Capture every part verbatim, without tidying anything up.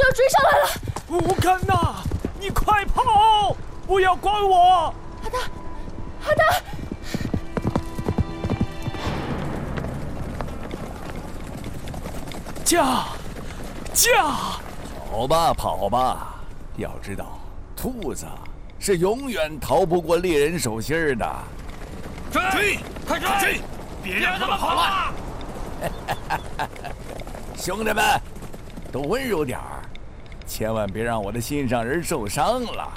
要追上来了！ 不敢呐！你快跑，不要管我！ 阿达，阿达！ 驾，驾！ 跑吧，跑吧！要知道，兔子是永远逃不过猎人手心儿的。 追！快追！追！别让他们跑了！ 兄弟们，都温柔点儿，千万别让我的心上人受伤了。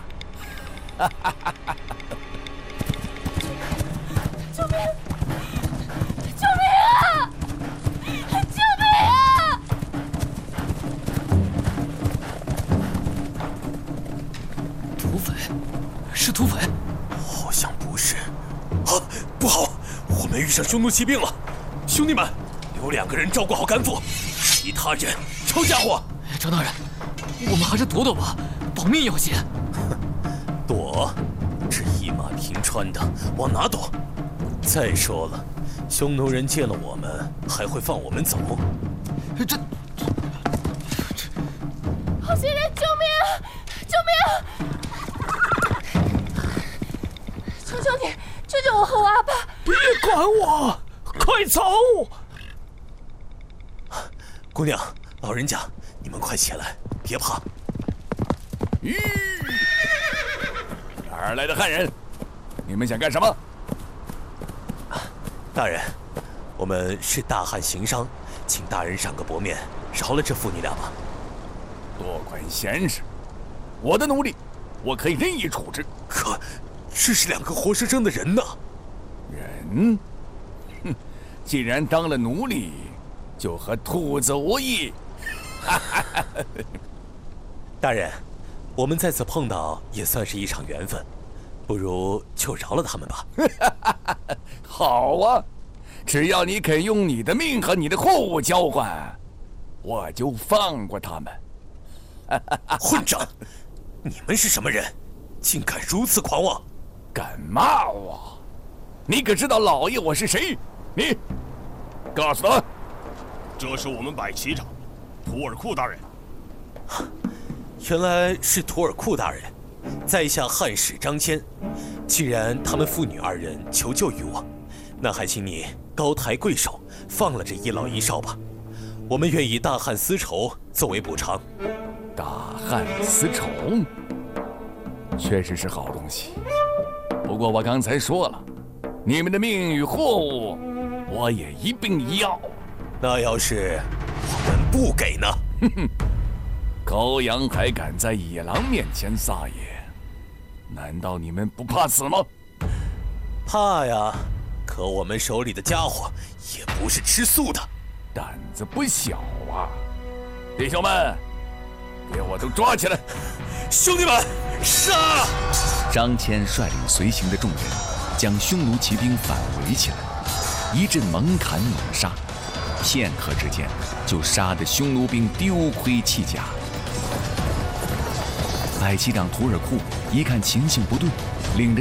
救命！救命啊！救命啊！ 土匪，是土匪？好像不是。啊，不好，我们遇上匈奴骑兵了！兄弟们，留两个人照顾好甘父，其他人抄家伙。 张大人，我们还是躲躲吧，保命要紧。 躲？这一马平川的，往哪躲？再说了，匈奴人见了我们，还会放我们走？ 这这这，好心人，救命啊！救命啊！求求你，救救我和我阿爸！ 别管我，快走！ 姑娘，老人家，你们快起来，别怕。 吁！哪儿来的汉人？你们想干什么？ 大人，我们是大汉行商，请大人赏个薄面，饶了这父女俩吧。 多管闲事！我的奴隶，我可以任意处置。 可，这是两个活生生的人呐！ 人？哼！既然当了奴隶，就和兔子无异。 大人，我们在此碰到也算是一场缘分，不如就饶了他们吧。 好啊，只要你肯用你的命和你的货物交换，我就放过他们。 混账！你们是什么人？竟敢如此狂妄！ 敢骂我？你可知道老爷我是谁？你告诉他。 这是我们百骑长图尔库大人。 原来是图尔库大人，在下汉使张骞。既然他们父女二人求救于我，那还请你高抬贵手，放了这一老一少吧。我们愿以大汉丝绸作为补偿。 大汉丝绸确实是好东西，不过我刚才说了，你们的命与货物，我也一并要。 那要是我们不给呢？ 哼哼，羔羊还敢在野狼面前撒野？难道你们不怕死吗？ 怕呀，可我们手里的家伙也不是吃素的， 胆子不小啊！弟兄们，给我都抓起来！ 兄弟们，杀！ 张骞率领随行的众人，将匈奴骑兵反围起来，一阵猛砍猛杀，片刻之间就杀得匈奴兵丢盔弃甲。百骑长图尔库一看情形不对，领着